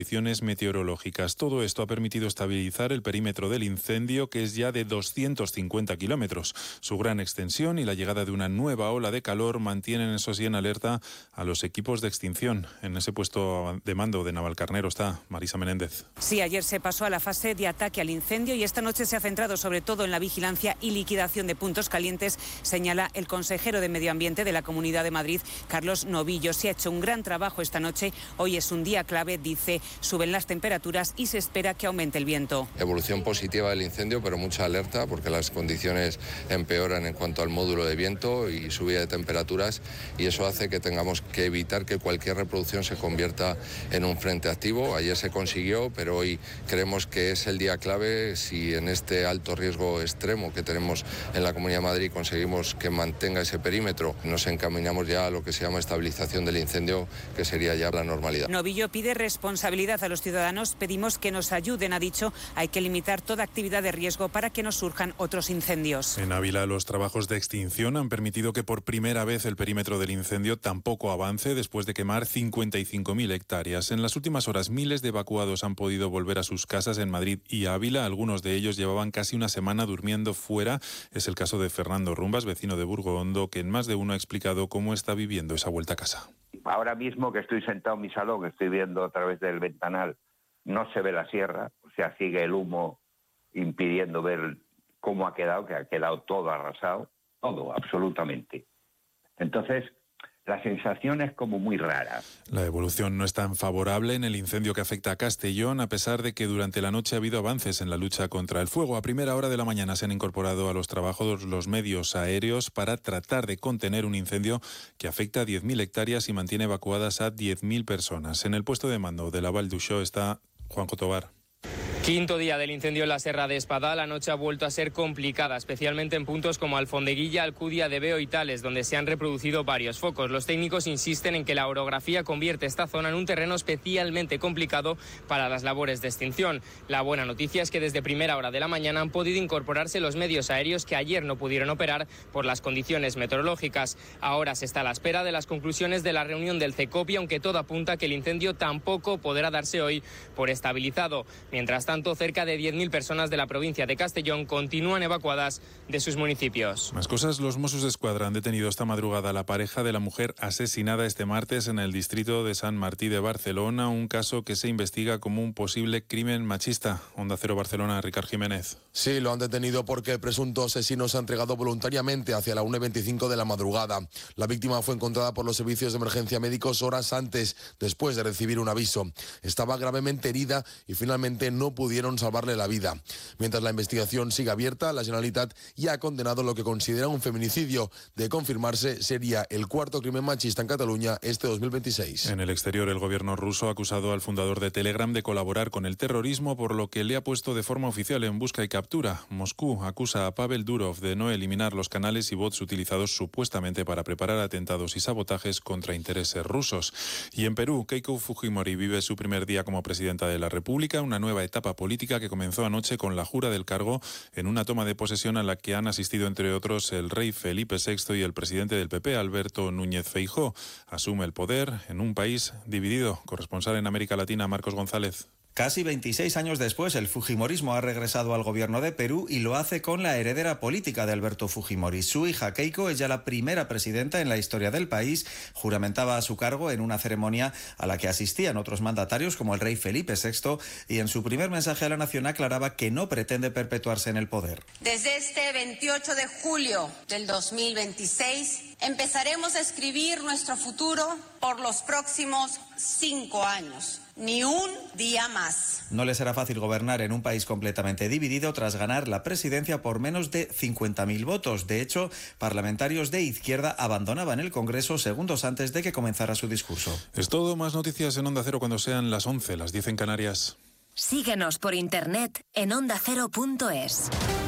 condiciones meteorológicas. Todo esto ha permitido estabilizar el perímetro del incendio, que es ya de 250 kilómetros. Su gran extensión y la llegada de una nueva ola de calor mantienen, eso sí, en alerta a los equipos de extinción. En ese puesto de mando de Navalcarnero está Marisa Menéndez. Sí, ayer se pasó a la fase de ataque al incendio y esta noche se ha centrado sobre todo en la vigilancia y liquidación de puntos calientes, señala el consejero de Medio Ambiente de la Comunidad de Madrid, Carlos Novillo. Se ha hecho un gran trabajo esta noche. Hoy es un día clave, dice. Suben las temperaturas y se espera que aumente el viento. Evolución positiva del incendio, pero mucha alerta porque las condiciones empeoran en cuanto al módulo de viento y subida de temperaturas, y eso hace que tengamos que evitar que cualquier reproducción se convierta en un frente activo. Ayer se consiguió, pero hoy creemos que es el día clave. Si en este alto riesgo extremo que tenemos en la Comunidad de Madrid conseguimos que mantenga ese perímetro, nos encaminamos ya a lo que se llama estabilización del incendio, que sería ya la normalidad. Novillo pide responsabilidad a los ciudadanos. Pedimos que nos ayuden, ha dicho. Hay que limitar toda actividad de riesgo para que no surjan otros incendios. En Ávila, los trabajos de extinción han permitido que por primera vez el perímetro del incendio tampoco avance después de quemar 55.000 hectáreas. En las últimas horas, miles de evacuados han podido volver a sus casas en Madrid y Ávila. Algunos de ellos llevaban casi una semana durmiendo fuera. Es el caso de Fernando Rumbas, vecino de Burgohondo, que en más de uno ha explicado cómo está viviendo esa vuelta a casa. Ahora mismo que estoy sentado en mi salón, estoy viendo a través del ventanal, no se ve la sierra, o sea, sigue el humo impidiendo ver cómo ha quedado, que ha quedado todo arrasado, todo, absolutamente. Entonces, la sensación es como muy rara. La evolución no es tan favorable en el incendio que afecta a Castellón, a pesar de que durante la noche ha habido avances en la lucha contra el fuego. A primera hora de la mañana se han incorporado a los trabajos los medios aéreos para tratar de contener un incendio que afecta a 10.000 hectáreas y mantiene evacuadas a 10.000 personas. En el puesto de mando de la Val d'Uixó está Juan Cotobar. Quinto día del incendio en la Serra de Espadá. La noche ha vuelto a ser complicada, especialmente en puntos como Alfondeguilla, Alcudia, Debeo y Tales, donde se han reproducido varios focos. Los técnicos insisten en que la orografía convierte esta zona en un terreno especialmente complicado para las labores de extinción. La buena noticia es que desde primera hora de la mañana han podido incorporarse los medios aéreos que ayer no pudieron operar por las condiciones meteorológicas. Ahora se está a la espera de las conclusiones de la reunión del CECOPI, aunque todo apunta a que el incendio tampoco podrá darse hoy por estabilizado. Mientras tanto, cerca de 10.000 personas de la provincia de Castellón continúan evacuadas de sus municipios. Más cosas, los Mossos d'Esquadra han detenido esta madrugada a la pareja de la mujer asesinada este martes en el distrito de Sant Martí de Barcelona, un caso que se investiga como un posible crimen machista. Onda Cero Barcelona, Ricard Jiménez. Sí, lo han detenido porque el presunto asesino se ha entregado voluntariamente hacia la 1:25 de la madrugada. La víctima fue encontrada por los servicios de emergencia médicos horas antes, después de recibir un aviso. Estaba gravemente herida y finalmente no pudieron salvarle la vida. Mientras la investigación sigue abierta, la Generalitat ya ha condenado lo que considera un feminicidio. De confirmarse, sería el cuarto crimen machista en Cataluña este 2026. En el exterior, el gobierno ruso ha acusado al fundador de Telegram de colaborar con el terrorismo, por lo que le ha puesto de forma oficial en busca y captura. Moscú acusa a Pavel Durov de no eliminar los canales y bots utilizados supuestamente para preparar atentados y sabotajes contra intereses rusos. Y en Perú, Keiko Fujimori vive su primer día como presidenta de la República, una nueva etapa política que comenzó anoche con la jura del cargo en una toma de posesión a la que han asistido, entre otros, el rey Felipe VI y el presidente del PP, Alberto Núñez Feijóo. Asume el poder en un país dividido. Corresponsal en América Latina, Marcos González. Casi 26 años después, el fujimorismo ha regresado al gobierno de Perú y lo hace con la heredera política de Alberto Fujimori. Su hija Keiko es ya la primera presidenta en la historia del país. Juramentaba a su cargo en una ceremonia a la que asistían otros mandatarios como el rey Felipe VI, y en su primer mensaje a la nación aclaraba que no pretende perpetuarse en el poder. Desde este 28 de julio del 2026 empezaremos a escribir nuestro futuro por los próximos 5 años. Ni un día más. No le será fácil gobernar en un país completamente dividido tras ganar la presidencia por menos de 50.000 votos. De hecho, parlamentarios de izquierda abandonaban el Congreso segundos antes de que comenzara su discurso. Es todo. Más noticias en Onda Cero cuando sean las 11, las 10 en Canarias. Síguenos por internet en ondacero.es.